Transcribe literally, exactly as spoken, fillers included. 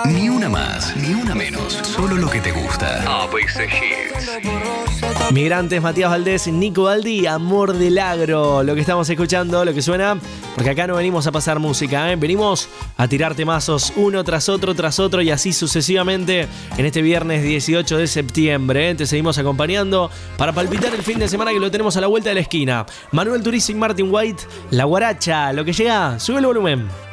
Ni una más, ni una menos. Solo lo que te gusta. A B C Hits. Migrantes, Matías Valdés, Nico Baldi, Amor del Agro. Lo que estamos escuchando, lo que suena, porque acá no venimos a pasar música, ¿eh? Venimos a tirar temazos uno tras otro, tras otro y así sucesivamente en este viernes dieciocho de septiembre. ¿eh? Te seguimos acompañando para palpitar el fin de semana que lo tenemos a la vuelta de la esquina. Manuel Turizo y Martin White, La Guaracha. Lo que llega, sube el volumen.